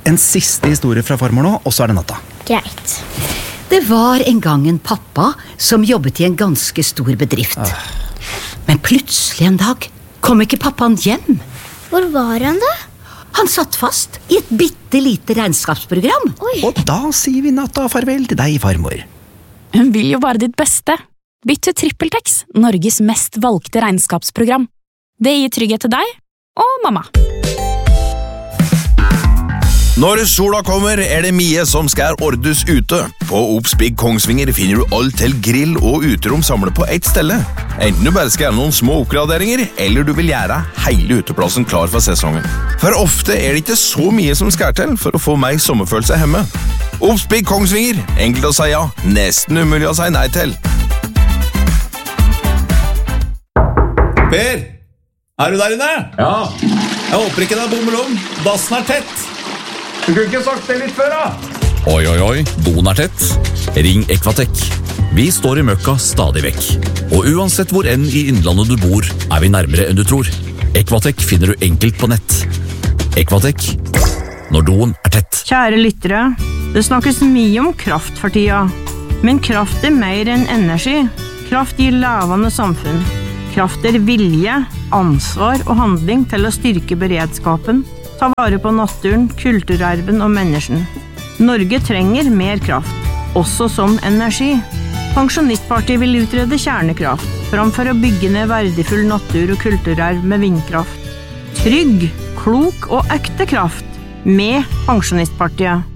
en siste historie fra farmor nå, og så det natta. Greit. Det var en gang en pappa som jobbet i en ganske stor bedrift. Men plutselig en dag kom ikke pappaen hjem. Hvor var han da? Han satt fast i et bittelite regnskapsprogram. Oi. Og da sier vi natta farvel til deg, farmor. Hun vil jo bare ditt beste. Bytt til TrippelTex, Norges mest valgte regnskapsprogram. Det gir trygghet til deg og mamma. Når sola kommer, det mye som skal ordes ute. På Obs Big Kongsvinger finner du alt til grill og uterom samlet på ett stelle. Enten du bare skal gjøre noen små oppgraderinger, eller du vil gjøre hele uteplassen klar for sesongen. For ofte det ikke så mye som skal til for å få meg sommerfølelse hjemme. Obs Big Kongsvinger, enkelt å si ja, nesten umulig å si nei til. Per, du der inne? Ja, Jeg håper ikke det bommel om. Dassen tett. du kunne ikke sagt det litt før da. Oi, doen tett. Ring Equatec. Vi står i møkka stadig vekk. Og uansett hvor enn i innlandet du bor, vi nærmere enn du tror. Equatec finner du enkelt på nett. Equatec, når doen tett. Kjære lyttere, det snakkes mye om kraft for tida. Men kraft mer enn energi. Kraft gir levende samfunn. Kraft vilje, ansvar og handling til å styrke beredskapen, ta vare på naturen, kulturarven og mennesken. Norge trenger mer kraft, også som energi. Pensjonistpartiet vil utrede kjernekraft, framfor å bygge ned verdifull natur og kulturarv med vindkraft. Trygg, klok og ekte kraft med Pensjonistpartiet.